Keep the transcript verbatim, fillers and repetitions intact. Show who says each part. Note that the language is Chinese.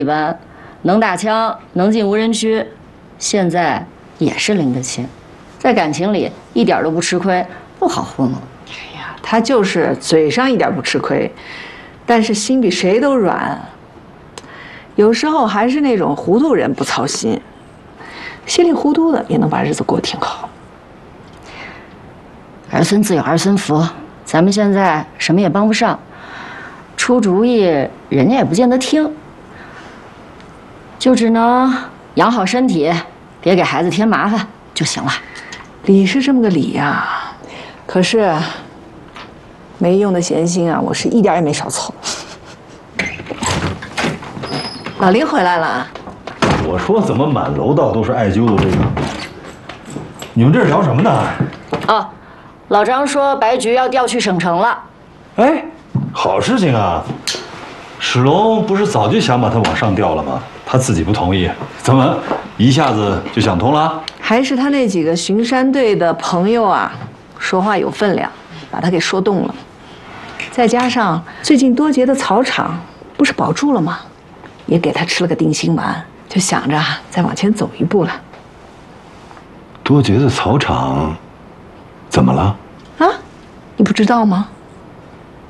Speaker 1: 班，能打枪，能进无人区，现在也是拎得清，在感情里一点都不吃亏，不好糊弄。
Speaker 2: 哎呀，他就是嘴上一点不吃亏，但是心比谁都软。有时候还是那种糊涂人不操心，稀里糊涂的也能把日子过挺好。
Speaker 1: 儿孙自有儿孙福，咱们现在什么也帮不上，出主意人家也不见得听。 就只能养好身体，别给孩子添麻烦就行了。
Speaker 2: 理是这么个理呀，可是没用的闲心啊，我是一点也没少操。老林回来了。
Speaker 3: 我说怎么满楼道都是艾灸的这个？你们这是聊什么呢？
Speaker 1: 哦，老张说白菊要调去省城了。
Speaker 3: 哎，好事情啊！史龙不是早就想把他往上调了吗？ 他自己不同意，怎么一下子就想通了？
Speaker 2: 还是他那几个巡山队的朋友啊，说话有分量，把他给说动了。再加上最近多杰的草场不是保住了吗？也给他吃了个定心丸，就想着再往前走一步了。
Speaker 3: 多杰的草场怎么了？
Speaker 2: 啊，你不知道吗？